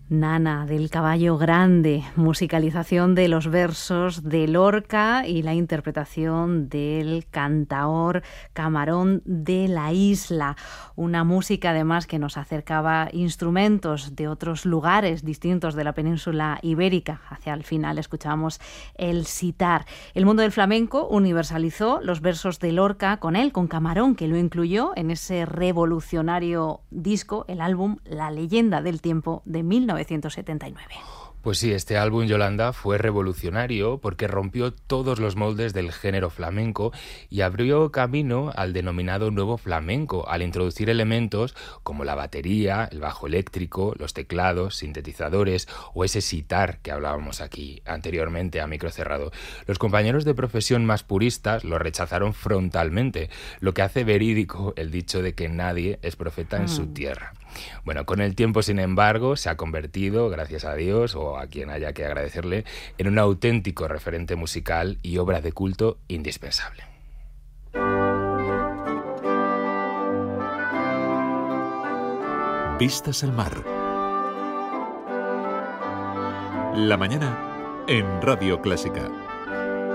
Nana, del Caballo Grande, musicalización de los versos de Lorca y la interpretación del cantaor Camarón de la Isla. Una música además que nos acercaba instrumentos de otros lugares distintos de la península ibérica. Hacia el final escuchábamos el sitar. El mundo del flamenco universalizó los versos de Lorca con él, con Camarón, que lo incluyó en ese revolucionario disco, el álbum La Leyenda del Tiempo de 1979. Pues sí, este álbum, Yolanda, fue revolucionario porque rompió todos los moldes del género flamenco y abrió camino al denominado nuevo flamenco, al introducir elementos como la batería, el bajo eléctrico, los teclados, sintetizadores o ese sitar que hablábamos aquí anteriormente a micro cerrado. Los compañeros de profesión más puristas lo rechazaron frontalmente, lo que hace verídico el dicho de que nadie es profeta en su tierra. Bueno, con el tiempo, sin embargo, se ha convertido, gracias a Dios, o a quien haya que agradecerle, en un auténtico referente musical y obra de culto indispensable. Vistas al mar. La mañana en Radio Clásica.